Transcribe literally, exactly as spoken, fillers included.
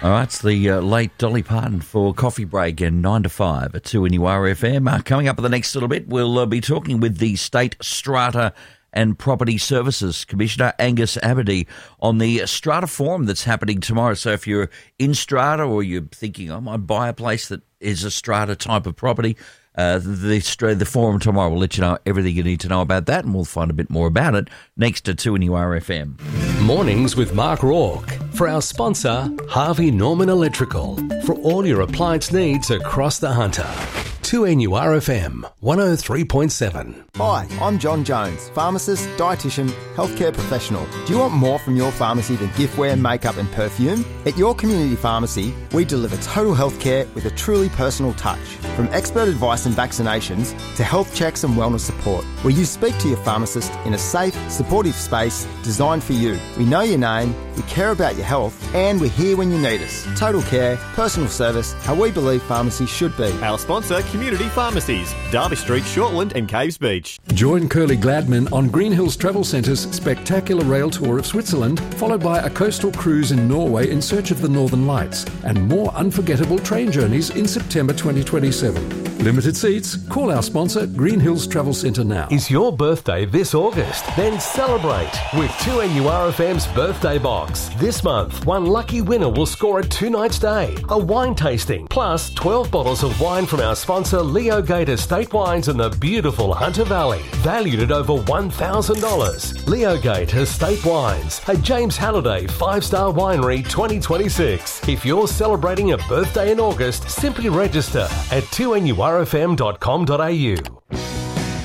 All right, it's the uh, late Dolly Parton for Coffee Break and nine to five at two N U R F M. Uh, coming up in the next little bit, we'll uh, be talking with the State Strata and Property Services Commissioner, Angus Aberdeen, on the Strata Forum that's happening tomorrow. So if you're in Strata or you're thinking, I might buy a place that is a Strata type of property, uh, the, the forum tomorrow will let you know everything you need to know about that, and we'll find a bit more about it next to two N U R F M. Mornings with Mark Rourke. For our sponsor, Harvey Norman Electrical. For all your appliance needs across the Hunter. two N U R F M, one oh three point seven. Hi, I'm John Jones, pharmacist, dietitian, healthcare professional. Do you want more from your pharmacy than giftware, makeup and perfume? At your community pharmacy, we deliver total healthcare with a truly personal touch. From expert advice and vaccinations to health checks and wellness support, where you speak to your pharmacist in a safe, supportive space designed for you. We know your name, we care about your health, and we're here when you need us. Total care, personal service, how we believe pharmacy should be. Our sponsor, Community Pharmacies, Derby Street, Shortland and Caves Beach. Join Curly Gladman on Green Hills Travel Centre's spectacular rail tour of Switzerland, followed by a coastal cruise in Norway in search of the Northern Lights, and more unforgettable train journeys in September twenty twenty-seven. Limited seats. Call our sponsor, Green Hills Travel Centre now. Is your birthday this August? Then celebrate with two N U R F M's Birthday Box. This month, one lucky winner will score a two-night stay, a wine tasting, plus twelve bottles of wine from our sponsor, Leo Gate Estate Wines in the beautiful Hunter Valley, valued at over one thousand dollars. Leo Gate Estate Wines, a James Halliday five-star winery twenty twenty-six. If you're celebrating a birthday in August, simply register at two N U R F M dot com dot A U.